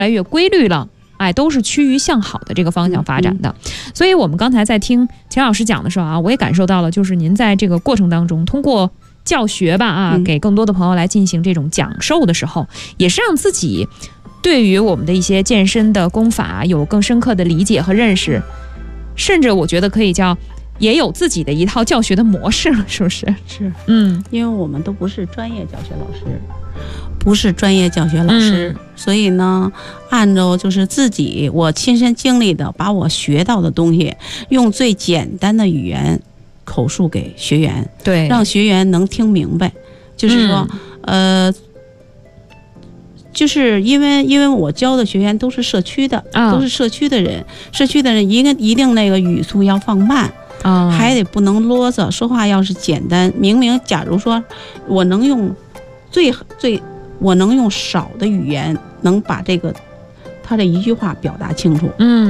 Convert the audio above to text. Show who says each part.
Speaker 1: 来越规律了。都是趋于向好的这个方向发展的。所以我们刚才在听钱老师讲的时候啊，我也感受到了，就是您在这个过程当中，通过教学吧给更多的朋友来进行这种讲授的时候，也是让自己对于我们的一些健身的功法有更深刻的理解和认识，甚至我觉得可以叫也有自己的一套教学的模式了，是不是？
Speaker 2: 是，因为我们都不是专业教学老师，所以呢，按照就是自己我亲身经历的，把我学到的东西，用最简单的语言口述给学员，
Speaker 1: 对，
Speaker 2: 让学员能听明白。就是说，就是因为我教的学员都是社区的，都是社区的人，一定那个语速要放慢。还得不能啰嗦，说话要是简单，假如说我能用我能用少的语言，能把他这一句话表达清楚。